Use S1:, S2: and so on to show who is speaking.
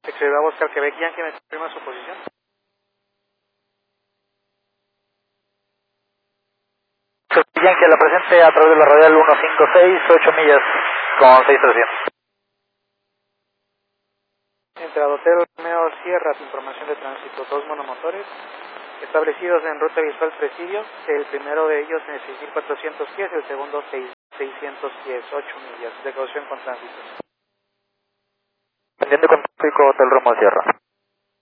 S1: Se va a buscar Quebec Yankee, me confirma su posición.
S2: Yankee a la presente a través de la radial 156, 8 millas con 6300.
S1: Entrada Hotel Romeo Sierras, información de tránsito, 2 monomotores establecidos en ruta visual Presidio, el primero de ellos en 6400 pies, el segundo 600 pies, 8 millas, precaución con tránsito.
S2: Pendiente con tráfico Hotel Romeo Sierra.